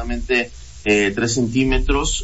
aproximadamente 3 centímetros,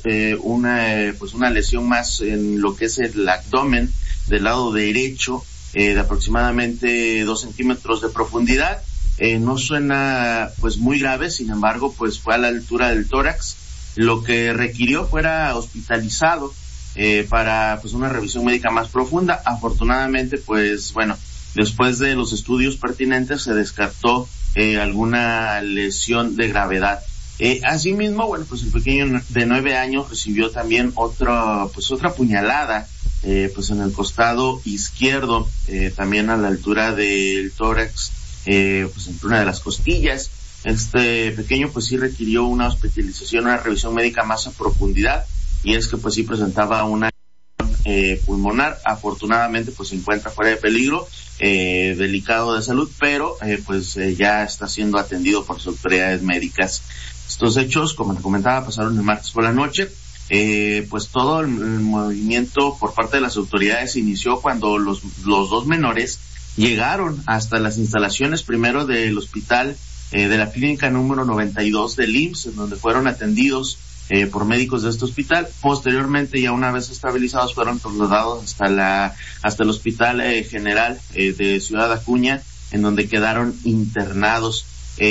una lesión más en lo que es el abdomen del lado derecho, de aproximadamente 2 centímetros de profundidad. No suena pues muy grave, sin embargo pues fue a la altura del tórax, lo que requirió fuera hospitalizado para pues una revisión médica más profunda. Afortunadamente pues bueno, después de los estudios pertinentes se descartó alguna lesión de gravedad. Asimismo, bueno, pues el pequeño de 9 años recibió también otra puñalada pues en el costado izquierdo, también a la altura del tórax, pues entre una de las costillas. Este pequeño pues sí requirió una hospitalización, una revisión médica más a profundidad, y es que pues sí presentaba una pulmonar. Afortunadamente pues se encuentra fuera de peligro, delicado de salud, pero ya está siendo atendido por sus autoridades médicas. Estos hechos, como te comentaba, pasaron el martes por la noche. Pues todo el movimiento por parte de las autoridades inició cuando los 2 menores llegaron hasta las instalaciones primero del hospital, de la clínica número 92 del IMSS, en donde fueron atendidos por médicos de este hospital. Posteriormente, ya una vez estabilizados, fueron trasladados hasta el Hospital General de Ciudad Acuña, en donde quedaron internados.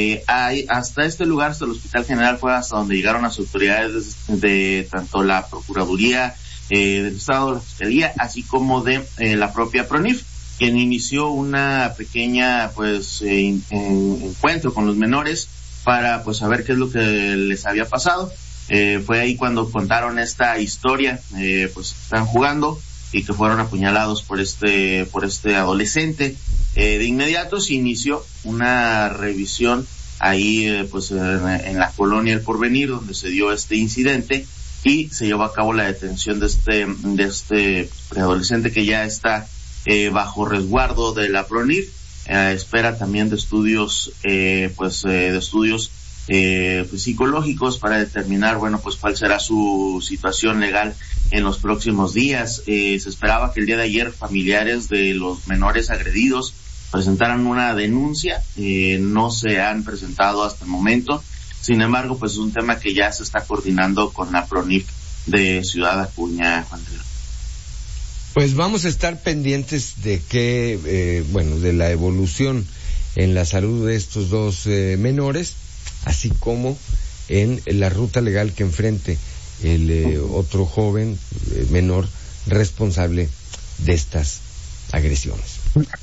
Hasta este lugar, hasta el Hospital General, fue hasta donde llegaron las autoridades de tanto la Procuraduría del Estado, la Fiscalía, así como de la propia PRONIF, quien inició una pequeña encuentro con los menores para pues saber qué es lo que les había pasado. Fue ahí cuando contaron esta historia, pues están jugando y que fueron apuñalados por este adolescente. De inmediato se inició una revisión ahí en la colonia El Porvenir, donde se dio este incidente, y se llevó a cabo la detención de este adolescente, que ya está bajo resguardo de la PRONIF, espera también de estudios psicológicos para determinar cuál será su situación legal en los próximos días. Se esperaba que el día de ayer familiares de los menores agredidos presentaran una denuncia, no se han presentado hasta el momento. Sin embargo, pues es un tema que ya se está coordinando con la PRONIF de Ciudad Acuña, Juan Diego. Pues vamos a estar pendientes de de la evolución en la salud de estos 2 menores, así como en la ruta legal que enfrente el otro joven menor responsable de estas agresiones.